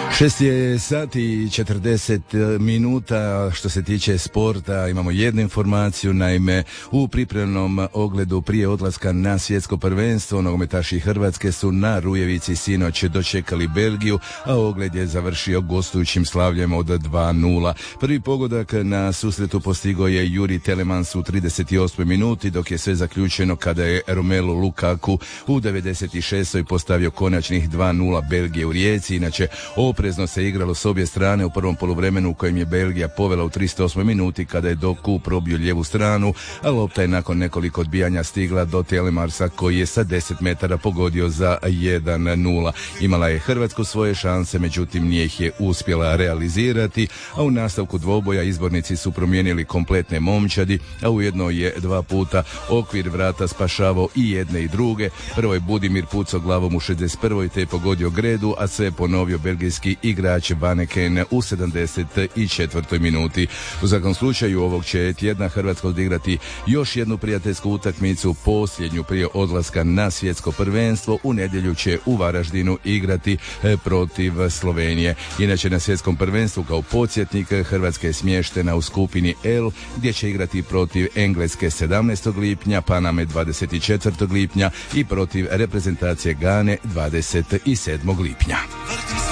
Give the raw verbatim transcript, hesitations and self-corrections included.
Šest je sati i četrdeset minuta. Što se tiče sporta, imamo jednu informaciju. Naime, u pripremnom ogledu prije odlaska na svjetsko prvenstvo nogometaši Hrvatske su na Rujevici sinoć dočekali Belgiju, a ogled je završio gostujućim slavljem od dva nula. Prvi pogodak na susretu postigao je Juri Telemans u trideset osmoj minuti, dok je sve zaključeno kada je Romelu Lukaku u devedeset šestoj postavio konačnih dva nula Belgije u Rijeci. Inače, oprezno se igralo s obje strane u prvom poluvremenu u kojem je Belgija povela u trideset osmoj minuti kada je Doku probio lijevu stranu, a lopta je nakon nekoliko odbijanja stigla do Telemarsa koji je sa deset metara pogodio za jedan nula. Imala je Hrvatsku svoje šanse, međutim nije ih je uspjela realizirati, a u nastavku dvoboja izbornici su promijenili kompletne momčadi, a ujedno je dva puta okvir vrata spašavao i jedne i druge. Prvo je Budimir pucao glavom u šezdeset prvoj te je pogodio gredu, a sve je ponovio belgijski igrač Vaneken u sedamdeset četvrtoj minuti. U svakom slučaju ovog će tjedna Hrvatska odigrati još jednu prijateljsku utakmicu, posljednju prije odlaska na svjetsko prvenstvo. U nedjelju će u Varaždinu igrati protiv Slovenije. Inače, na svjetskom prvenstvu kao podsjetnik Hrvatska je smještena u skupini L gdje će igrati protiv Engleske sedamnaestog lipnja, Paname dvadeset četvrtog lipnja i protiv reprezentacije Gane dvadeset sedmog lipnja.